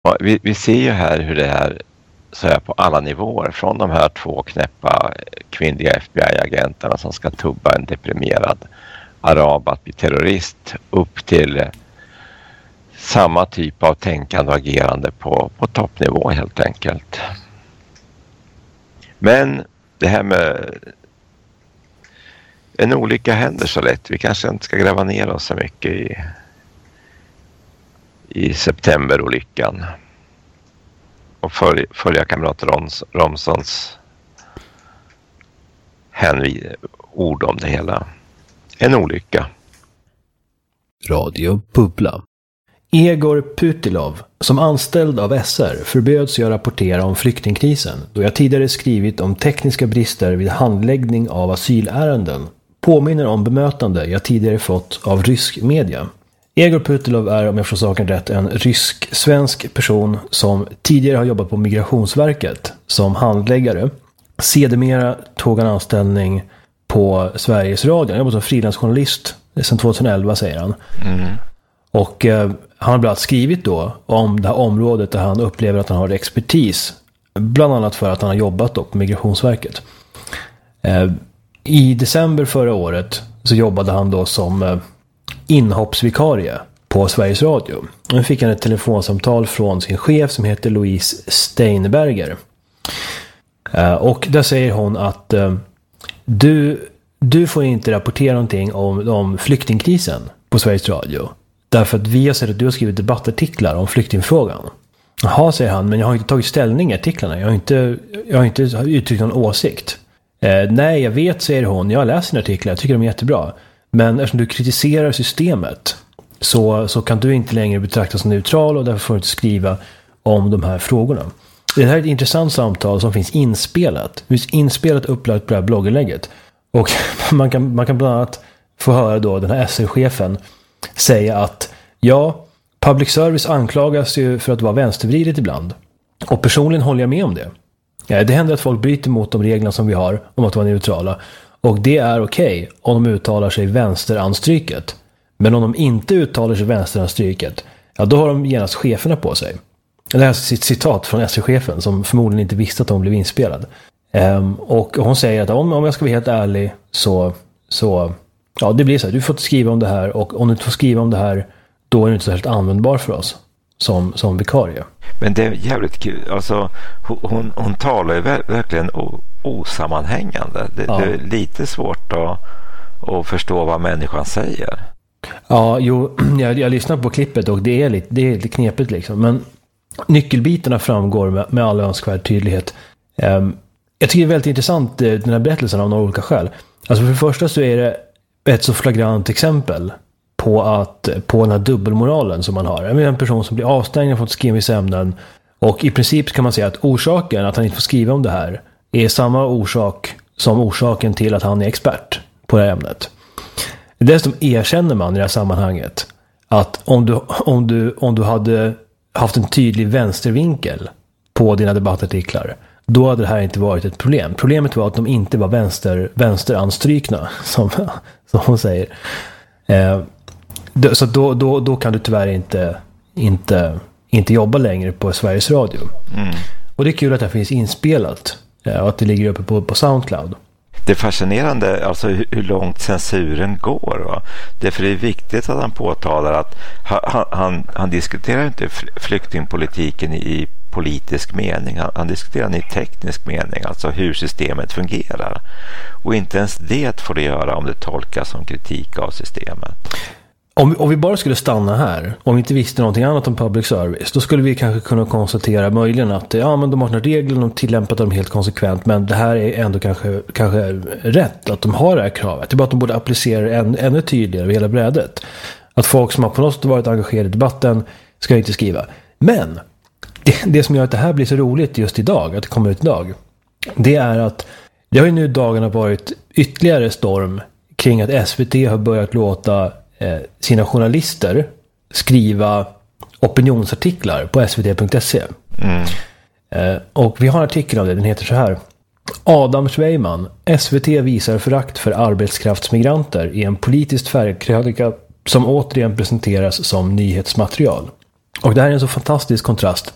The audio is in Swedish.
Vi ser ju här hur det är så här på alla nivåer. Från de här 2 knäppa kvinnliga FBI-agenterna som ska tubba en deprimerad arab att bli terrorist upp till samma typ av tänkande och agerande på toppnivå helt enkelt. Men det här med en olycka händer så lätt. Vi kanske inte ska gräva ner oss så mycket i septemberolyckan och följa kamrat Romsons ord om det hela. En olycka. Radio Bubbla. Egor Putilov, som anställd av SR, förbjöds jag rapportera om flyktingkrisen då jag tidigare skrivit om tekniska brister vid handläggning av asylärenden, påminner om bemötande jag tidigare fått av rysk media. Egor Putilov är, om jag förstår saken rätt, en rysk-svensk person som tidigare har jobbat på Migrationsverket som handläggare. Sedermera tog han anställning på Sveriges Radio. Han jobbat som frilansjournalist sedan 2011, säger han. Mm. Och han har bland annat skrivit då om det här området där han upplever att han har expertis. Bland annat för att han har jobbat då på Migrationsverket. I december förra året så jobbade han då som inhoppsvikarie på Sveriges Radio. Nu fick han ett telefonsamtal från sin chef som heter Louise Steinberger. Och där säger hon att du får inte rapportera någonting om flyktingkrisen på Sveriges Radio. Därför att vi har sett att du har skrivit debattartiklar om flyktingfrågan. Jaha, säger han, men jag har inte tagit ställning i artiklarna. Jag har inte uttryckt någon åsikt. Nej, jag vet, säger hon. Jag har läst dina artiklar, jag tycker de är jättebra. Men eftersom du kritiserar systemet så kan du inte längre betraktas som neutral och därför får du inte skriva om de här frågorna. Det här är ett intressant samtal som finns inspelat. Det finns inspelat upplagt på det här blogginlägget. Och man kan bland annat få höra då den här SR-chefen säga att ja, public service anklagas ju för att vara vänstervridet ibland. Och personligen håller jag med om det. Det händer att folk bryter mot de reglerna som vi har om att vara neutrala. Och det är okej om de uttalar sig vänsteranstryket. Men om de inte uttalar sig vänsteranstryket, ja, då har de genast cheferna på sig. Det här är sitt citat från SR-chefen som förmodligen inte visste att hon blev inspelad. Och hon säger att om jag ska vara helt ärlig så ja, det blir så här, du får inte skriva om det här, och om du inte får skriva om det här, då är det inte så helt användbar för oss som vikarie. Men det är jävligt kul. Alltså, hon talar ju verkligen osammanhängande. Det är lite svårt att förstå vad människan säger. Ja, jag lyssnar på klippet och det är lite knepigt liksom. Men nyckelbitarna framgår med all önskvärd tydlighet. Jag tycker det är väldigt intressant den här berättelsen av några olika skäl. Alltså för det första så är det ett så flagrant exempel på den här dubbelmoralen som man har. En person som blir avstängd och fått skriva vissa ämnen, och i princip kan man säga att orsaken att han inte får skriva om det här är samma orsak som orsaken till att han är expert på det här ämnet. Dessutom erkänner man i det här sammanhanget att om du hade haft en tydlig vänstervinkel på dina debattartiklar, då hade det här inte varit ett problem. Problemet var att de inte var vänsteranstrykna, som hon säger. Så då kan du tyvärr inte jobba längre på Sveriges Radio. Mm. Och det är kul att det finns inspelat och att det ligger uppe på SoundCloud. Det är fascinerande alltså hur långt censuren går. Va? Därför är det viktigt att han påtalar att han diskuterar inte flyktingpolitiken i politisk mening. Han diskuterar den i teknisk mening, alltså hur systemet fungerar. Och inte ens det får det göra om det tolkas som kritik av systemet. Om vi bara skulle stanna här, om vi inte visste någonting annat om public service, då skulle vi kanske kunna konstatera möjligen att men de har några regler, de tillämpar dem helt konsekvent, men det här är ändå kanske rätt att de har det här kravet. Det är bara att de borde applicera ännu tydligare över hela brädet. Att folk som har på något sätt varit engagerade i debatten ska inte skriva. Men det som gör att det här blir så roligt just idag, att det kommer ut idag, det är att det har ju nu dagarna varit ytterligare storm kring att SVT har börjat låta sina journalister skriva opinionsartiklar på svt.se. Och vi har en artikel av det, den heter så här: Adam Sveiman, SVT visar förakt för arbetskraftsmigranter i en politiskt färgkrönika som återigen presenteras som nyhetsmaterial. Och det här är en så fantastisk kontrast